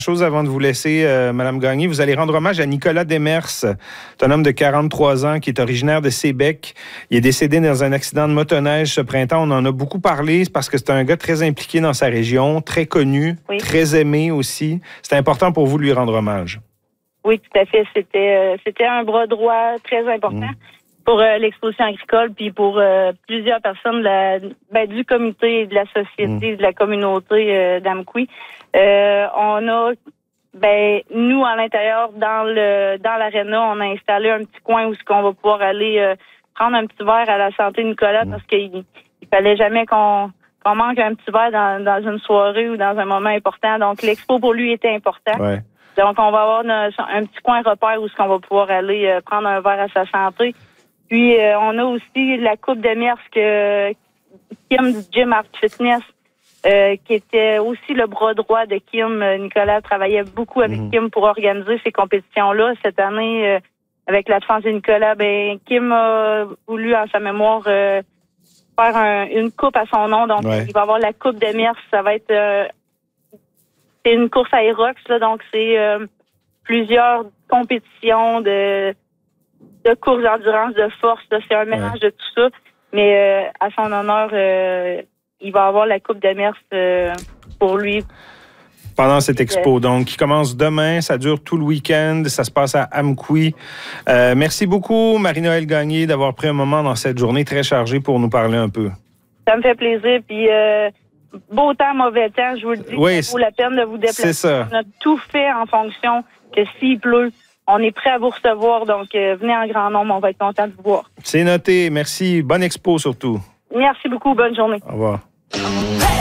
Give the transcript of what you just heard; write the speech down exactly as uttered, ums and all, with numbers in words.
Chose avant de vous laisser, euh, Madame Gagné, vous allez rendre hommage à Nicolas Demers. C'est un homme de quarante-trois ans qui est originaire de Sébec. Il est décédé dans un accident de motoneige ce printemps. On en a beaucoup parlé parce que c'est un gars très impliqué dans sa région, très connu, oui. très aimé aussi. C'est important pour vous de lui rendre hommage. Oui, tout à fait. C'était, euh, c'était un bras droit très important mmh. pour euh, l'exposition agricole puis pour euh, plusieurs personnes de la, ben, du comité, de la société, mmh. de la communauté euh, d'Amqui. Euh, on a, ben, nous, à l'intérieur, dans le dans l'aréna, on a installé un petit coin où ce qu'on va pouvoir aller euh, prendre un petit verre à la santé Nicolas, mmh. parce qu'il il fallait jamais qu'on, qu'on manque un petit verre dans, dans une soirée ou dans un moment important. Donc, l'expo, pour lui, était important. Ouais. Donc, on va avoir notre, un petit coin repère où ce qu'on va pouvoir aller euh, prendre un verre à sa santé. Puis, euh, on a aussi la Coupe de Mers que Kim du Gym Art Fitness, Euh, qui était aussi le bras droit de Kim. Nicolas travaillait beaucoup avec mmh. Kim pour organiser ces compétitions-là. Cette année, euh, avec l'absence de Nicolas, ben Kim a voulu, en sa mémoire, euh, faire un, une coupe à son nom. Donc, ouais. il va y avoir la Coupe de Mers. Ça va être euh, c'est une course à Aerox, là, donc c'est euh, plusieurs compétitions de, de courses d'endurance, de force. Là. C'est un mélange ouais. de tout ça. Mais euh, à son honneur, euh, il va avoir la Coupe de Mers euh, pour lui. Pendant cette expo, donc, qui commence demain, ça dure tout le week-end, ça se passe à Amqui. Euh, merci beaucoup, Marie-Noëlle Gagné, d'avoir pris un moment dans cette journée très chargée pour nous parler un peu. Ça me fait plaisir, puis euh, beau temps, mauvais temps, je vous le dis, oui, ça vaut la peine de vous déplacer. C'est ça. On a tout fait en fonction que s'il pleut, on est prêt à vous recevoir, donc euh, venez en grand nombre, on va être content de vous voir. C'est noté, merci, bonne expo surtout. Merci beaucoup, bonne journée. Au revoir.